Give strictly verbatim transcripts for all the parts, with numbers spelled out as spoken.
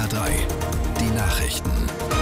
drei, die Nachrichten.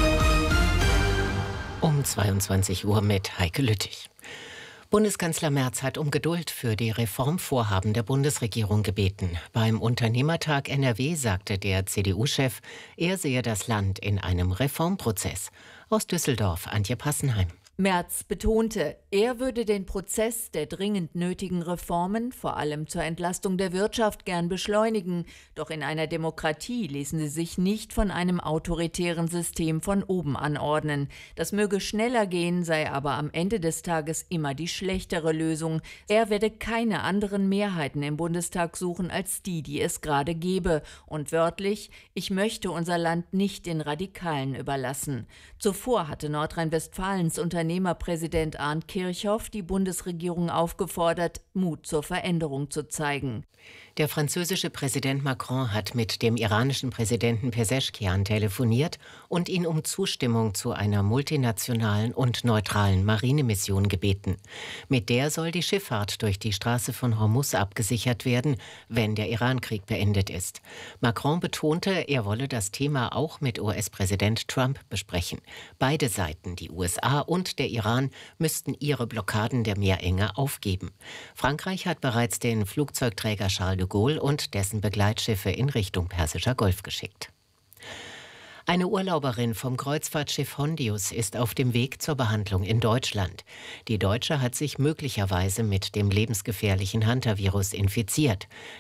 Um zweiundzwanzig Uhr mit Heike Lüttich. Bundeskanzler Merz hat um Geduld für die Reformvorhaben der Bundesregierung gebeten. Beim Unternehmertag N R W sagte der C D U-Chef, er sehe das Land in einem Reformprozess. Aus Düsseldorf, Antje Passenheim. Merz betonte, er würde den Prozess der dringend nötigen Reformen, vor allem zur Entlastung der Wirtschaft, gern beschleunigen. Doch in einer Demokratie ließen sie sich nicht von einem autoritären System von oben anordnen. Das möge schneller gehen, sei aber am Ende des Tages immer die schlechtere Lösung. Er werde keine anderen Mehrheiten im Bundestag suchen als die, die es gerade gebe. Und wörtlich, ich möchte unser Land nicht den Radikalen überlassen. Zuvor hatte Nordrhein-Westfalens Unternehmen Unternehmerpräsident Arndt Kirchhoff die Bundesregierung aufgefordert, Mut zur Veränderung zu zeigen. Der französische Präsident Macron hat mit dem iranischen Präsidenten Pezeshkian telefoniert und ihn um Zustimmung zu einer multinationalen und neutralen Marinemission gebeten. Mit der soll die Schifffahrt durch die Straße von Hormuz abgesichert werden, wenn der Irankrieg beendet ist. Macron betonte, er wolle das Thema auch mit U S-Präsident Trump besprechen. Beide Seiten, die U S A und der Iran, müssten ihre Blockaden der Meerenge aufgeben. Frankreich hat bereits den Flugzeugträger Charles de Gaulle und dessen Begleitschiffe in Richtung Persischer Golf geschickt. Eine Urlauberin vom Kreuzfahrtschiff Hondius ist auf dem Weg zur Behandlung in Deutschland. Die Deutsche hat sich möglicherweise mit dem lebensgefährlichen Hantavirus infiziert.